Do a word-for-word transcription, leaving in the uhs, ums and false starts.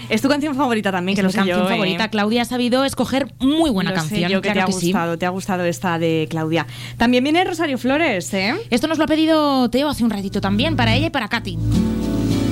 Es tu canción favorita también, Es que lo mi sé canción yo, favorita. ¿eh? Claudia ha sabido escoger muy buena Lo canción. sé yo que claro te ha que sí. gustado, te ha gustado esta de Claudia. También viene Rosario Flores, ¿eh? Esto nos lo ha pedido Teo hace un ratito también, para ella y para Katy.